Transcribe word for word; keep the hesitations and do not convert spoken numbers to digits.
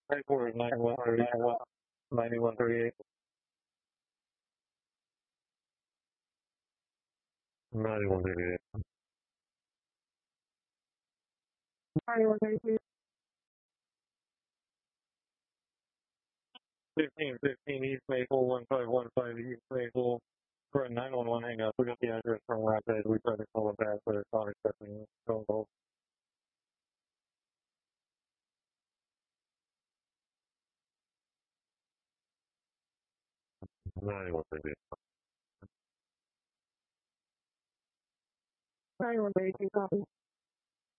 ninety-four, ninety-one, thirty-eight. ninety-one, thirty-eight. ninety-one, thirty-eight. ninety-one, thirty-eight. fifteen, fifteen, East Maple, one five one five, East Maple. For a nine one one hang up, we got the address from Rapid. We tried to call it back, but it's not accepting phone calls. ninety-one, thirty-eight. ninety-one, thirty-eight, copy.